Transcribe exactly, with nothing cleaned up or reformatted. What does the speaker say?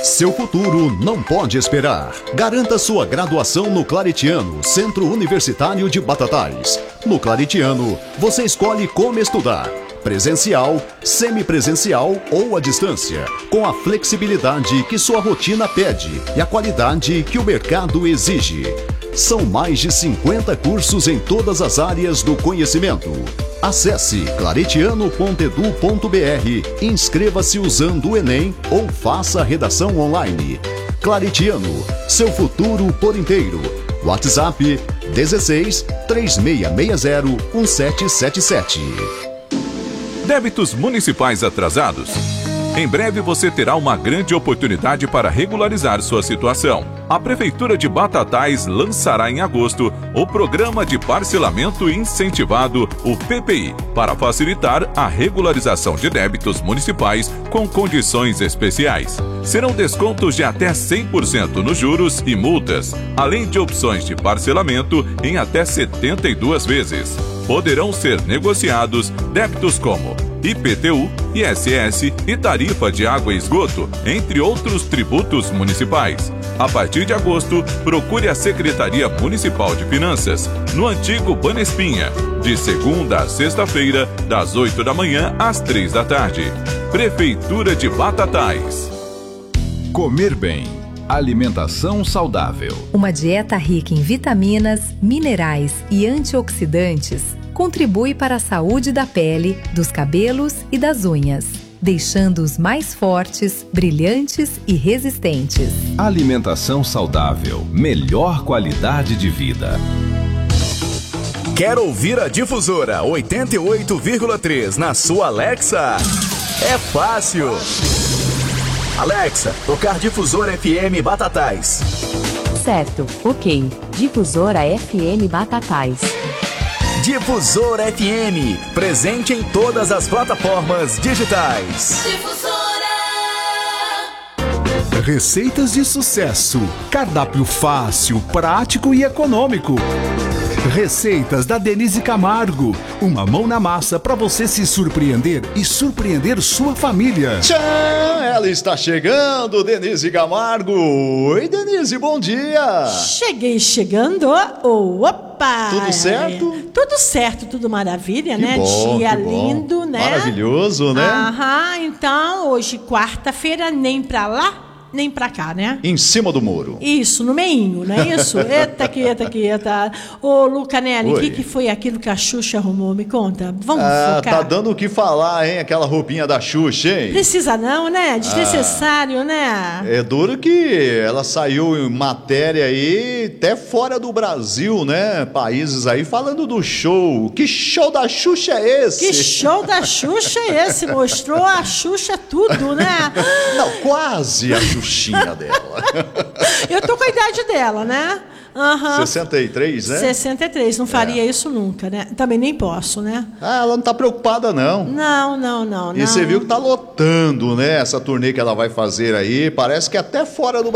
Seu futuro não pode esperar. Garanta sua graduação no Claretiano, Centro Universitário de Batatais. No Claretiano, você escolhe como estudar: presencial, semipresencial ou à distância, com a flexibilidade que sua rotina pede e a qualidade que o mercado exige. São mais de cinquenta cursos em todas as áreas do conhecimento. Acesse claretiano ponto edu ponto br, inscreva-se usando o Enem ou faça a redação online. Claretiano, seu futuro por inteiro. WhatsApp dezesseis, três seis seis zero, um sete sete sete. Débitos municipais atrasados? Em breve você terá uma grande oportunidade para regularizar sua situação. A Prefeitura de Batatais lançará em agosto o Programa de Parcelamento Incentivado, o P P I, para facilitar a regularização de débitos municipais com condições especiais. Serão descontos de até cem por cento nos juros e multas, além de opções de parcelamento em até setenta e duas vezes. Poderão ser negociados débitos como I P T U, I S S e tarifa de água e esgoto, entre outros tributos municipais. A partir de agosto, procure a Secretaria Municipal de Finanças, no antigo Banespinha, de segunda a sexta-feira, das oito da manhã às três da tarde. Prefeitura de Batatais. Comer bem. Alimentação saudável. Uma dieta rica em vitaminas, minerais e antioxidantes contribui para a saúde da pele, dos cabelos e das unhas, deixando-os mais fortes, brilhantes e resistentes. Alimentação saudável. Melhor qualidade de vida. Quer ouvir a Difusora oitenta e oito vírgula três na sua Alexa? É fácil. Alexa, tocar Difusora F M Batatais. Certo, ok. Difusora F M Batatais. Difusora F M, presente em todas as plataformas digitais. Difusora! Receitas de sucesso. Cardápio fácil, prático e econômico. Receitas da Denise Camargo. Uma mão na massa para você se surpreender e surpreender sua família. Tchau! Ela está chegando, Denise Camargo. Oi, Denise, bom dia. Cheguei chegando. Oh, opa! Tudo certo? Tudo certo, tudo maravilha, que né? Bom, Dia que bom. lindo, né? Maravilhoso, né? Aham, então hoje, quarta-feira, nem pra lá, nem pra cá, né? Em cima do muro. Isso, no meinho, não é isso? Eita, que eita, que eita. Ô, Lucanelli, o que, que foi aquilo que a Xuxa arrumou? Me conta. Vamos ah, focar. Tá dando o que falar, hein? Aquela roupinha da Xuxa, hein? Precisa não, né? Desnecessário, ah, né? É duro que ela saiu em matéria aí, até fora do Brasil, né? Países aí falando do show. Que show da Xuxa é esse? Que show da Xuxa é esse? Mostrou a Xuxa tudo, né? Não, quase a Xuxinha dela. Eu tô com a idade dela, né? Uhum. sessenta e três, né? sessenta e três, não faria é. isso nunca, né? Também nem posso, né? Ah, ela não tá preocupada, não. Não, não, não. E não. você viu que tá lotando, né? Essa turnê que ela vai fazer aí. Parece que até fora do